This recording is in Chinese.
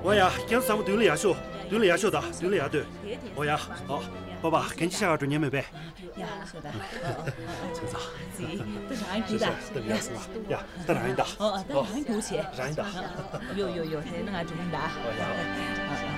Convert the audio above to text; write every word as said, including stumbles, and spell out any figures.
我呀，跟上我对了呀学，对了呀学的，对了呀对。我呀，哦，爸爸，跟起下着你们呗。 呀，说的。 陈嫂。 是，都让你的。 对呀是吧？呀，得让你的。 哦，得让你过去。 让你的。 有有有，还能俺这么大。 哦呀。